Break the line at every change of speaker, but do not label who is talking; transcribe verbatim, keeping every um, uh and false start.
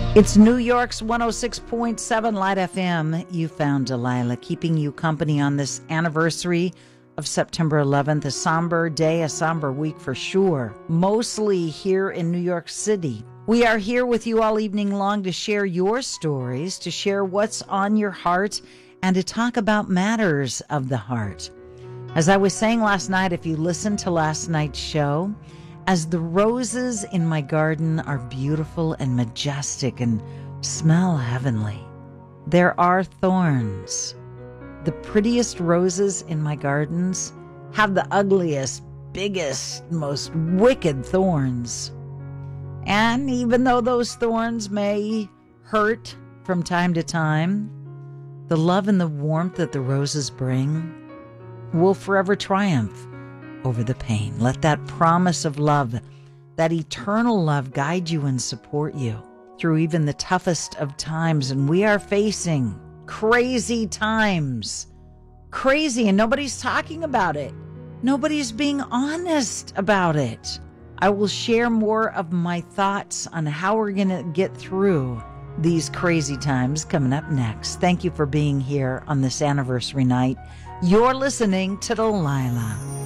It's New York's one oh six point seven Light F M. You found Delilah, keeping you company on this anniversary of September eleventh, a somber day, a somber week for sure, mostly here in New York City. We are here with you all evening long to share your stories, to share what's on your heart, and to talk about matters of the heart. As I was saying last night, if you listened to last night's show, as the roses in my garden are beautiful and majestic and smell heavenly, there are thorns. The prettiest roses in my gardens have the ugliest, biggest, most wicked thorns. And even though those thorns may hurt from time to time, the love and the warmth that the roses bring will forever triumph over the pain. Let that promise of love, that eternal love, guide you and support you through even the toughest of times. And we are facing crazy times. Crazy, and nobody's talking about it. Nobody's being honest about it. I will share more of my thoughts on how we're going to get through these crazy times coming up next. Thank you for being here on this anniversary night. You're listening to Delilah.